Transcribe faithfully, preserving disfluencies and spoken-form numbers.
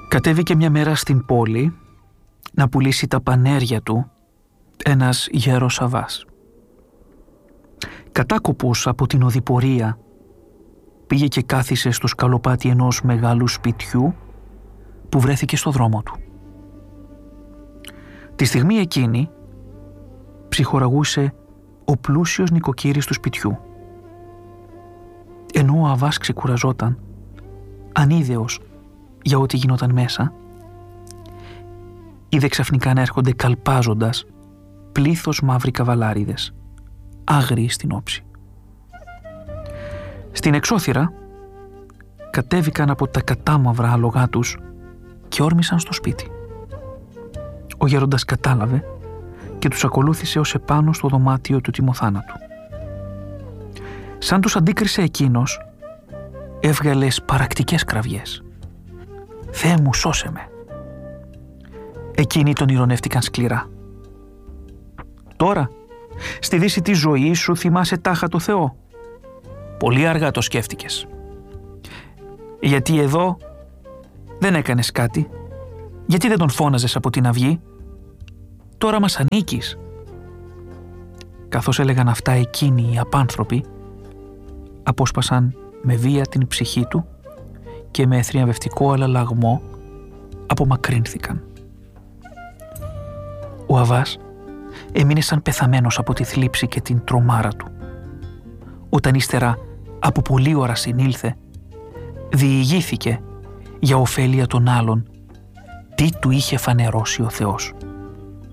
Κατέβηκε μια μέρα στην πόλη να πουλήσει τα πανέρια του ένας γέρος Αβάς. Κατάκοπος από την οδηπορία πήγε και κάθισε στο σκαλοπάτι ενός μεγάλου σπιτιού που βρέθηκε στο δρόμο του. Τη στιγμή εκείνη ψυχοραγούσε ο πλούσιος νοικοκύρης του σπιτιού. Ενώ ο Αβάς ξεκουραζόταν, ανίδεος για ό,τι γινόταν μέσα, είδε ξαφνικά να έρχονται καλπάζοντας πλήθος μαύροι καβαλάριδες, άγριοι στην όψη. Στην εξώθυρα κατέβηκαν από τα κατάμαυρα άλογά τους και όρμησαν στο σπίτι. Ο γέροντας κατάλαβε και τους ακολούθησε ως επάνω στο δωμάτιο του τιμοθάνατου. Σαν τους αντίκρισε εκείνος, έβγαλε σπαρακτικές κραυγές. «Θεέ μου, σώσε με!» Εκείνοι τον ηρωνεύτηκαν σκληρά. «Τώρα, στη δύση της ζωής σου θυμάσαι τάχα το Θεό. Πολύ αργά το σκέφτηκες. Γιατί εδώ δεν έκανες κάτι? Γιατί δεν τον φώναζες από την αυγή? Τώρα μας ανήκεις». Καθώς έλεγαν αυτά, εκείνοι οι απάνθρωποι απόσπασαν με βία την ψυχή του και με θριαμβευτικό αλλαλαγμό απομακρύνθηκαν. Ο Αβάς έμεινε σαν πεθαμένος από τη θλίψη και την τρομάρα του. Όταν ύστερα από πολλή ώρα συνήλθε, διηγήθηκε για ωφέλεια των άλλων τι του είχε φανερώσει ο Θεός.